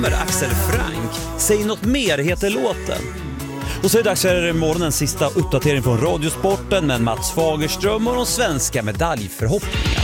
Axel Frank, Säg något mer heter låten. Och så är det dags för morgonens sista uppdatering från Radiosporten med Mats Fagerström och de svenska medaljförhoppningarna.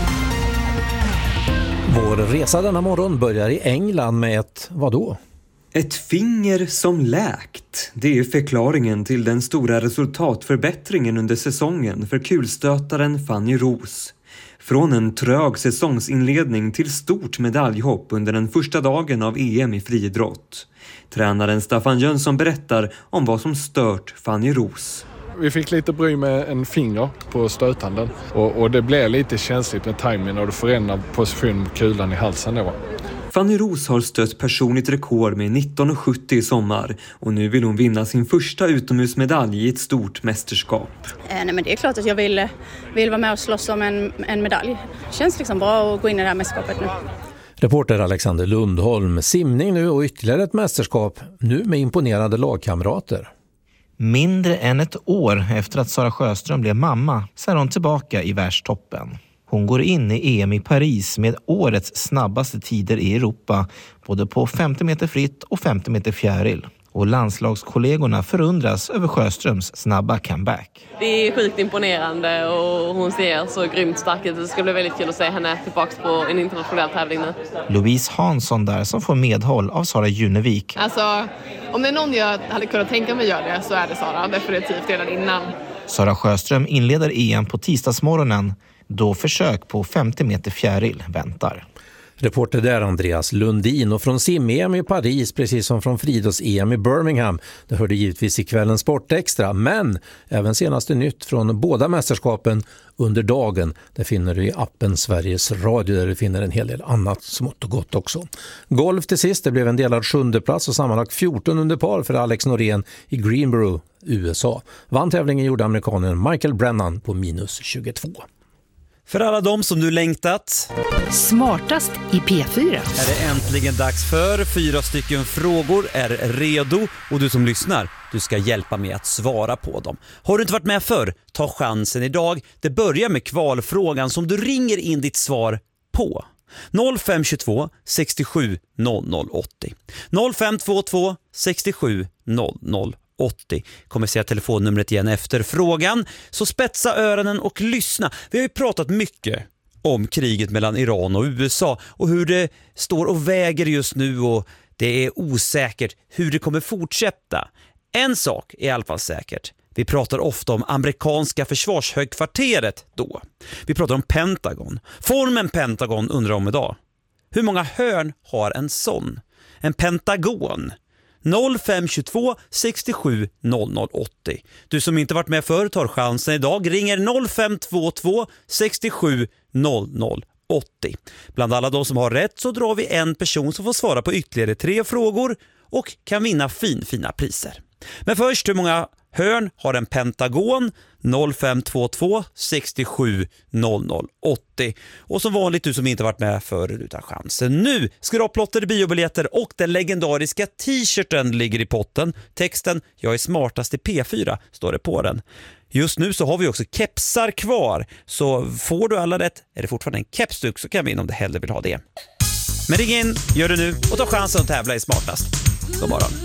Vår resa denna morgon börjar i England med ett, vadå? Ett finger som läkt. Det är förklaringen till den stora resultatförbättringen under säsongen för kulstötaren Fanny Roos. Från en trög säsongsinledning till stort medaljhopp under den första dagen av EM i friidrott. Tränaren Staffan Jönsson berättar om vad som stört Fanny Roos. Vi fick lite bry med en finger på stötanden och det blev lite känsligt med timingen och det förändrade position på kulan i halsen då. Fanny Roos har stött personligt rekord med 19,70 i sommar och nu vill hon vinna sin första utomhusmedalj i ett stort mästerskap. Nej, men det är klart att jag vill vara med och slåss om en medalj. Det känns liksom bra att gå in i det här mästerskapet nu. Reporter Alexander Lundholm, simning nu och ytterligare ett mästerskap, nu med imponerande lagkamrater. Mindre än ett år efter att Sara Sjöström blev mamma så är hon tillbaka i världstoppen. Hon går in i EM i Paris med årets snabbaste tider i Europa, både på 50 meter fritt och 50 meter fjäril. Och landslagskollegorna förundras över Sjöströms snabba comeback. Det är sjukt imponerande och hon ser så grymt stark ut. Det ska bli väldigt kul att se henne tillbaka på en internationell tävling nu. Louise Hansson där som får medhåll av Sara Junevik. Alltså, om det är någon jag hade kunnat tänka mig göra det så är det Sara, definitivt redan innan. Sara Sjöström inleder EM på tisdagsmorgonen, då försök på 50 meter fjäril väntar. Reporter där Andreas Lundin och från sim-EM i Paris precis som från friidrotts-EM i Birmingham. Det hörde givetvis i kvällens Sportextra, men även senaste nytt från båda mästerskapen under dagen. Det finner du i appen Sveriges Radio där du finner en hel del annat smått och gott också. Golf till sist, det blev en delad 7:e plats och sammanlagt 14 under par för Alex Norén i Greenboro, USA. Vann tävlingen gjorde amerikanen Michael Brennan på -22. För alla de som du längtat. Smartast i P4. Är det äntligen dags för 4 stycken frågor är redo och du som lyssnar, du ska hjälpa mig att svara på dem. Har du inte varit med förr, ta chansen idag. Det börjar med kvalfrågan som du ringer in ditt svar på. 0522 67 00 80. 0522 67 00 80. Kommer säga telefonnumret igen efter frågan. Så spetsa öronen och lyssna. Vi har ju pratat mycket om kriget mellan Iran och USA och hur det står och väger just nu och det är osäkert hur det kommer fortsätta. En sak är i alla fall säkert. Vi pratar ofta om amerikanska försvarshögkvarteret då. Vi pratar om Pentagon. Formen Pentagon undrar om idag. Hur många hörn har en sån? En pentagon? 0522 67 00 80. Du som inte varit med förr tar chansen idag. Ringer 0522 67 00 80. Bland alla de som har rätt så drar vi en person som får svara på ytterligare 3 frågor och kan vinna fina priser. Men först, hur många hörn har en pentagon? 0522 67 00 80. Och som vanligt, du som inte varit med förr utan chansen. Nu ska du ha plottade biobiljetter och den legendariska t-shirten ligger i potten. Texten "Jag är smartast i P4" står det på den. Just nu så har vi också kepsar kvar. Så får du alla rätt, är det fortfarande en kepsduk så kan vi in om du hellre vill ha det. Men ring in, gör det nu och ta chansen att tävla i smartast. God morgon.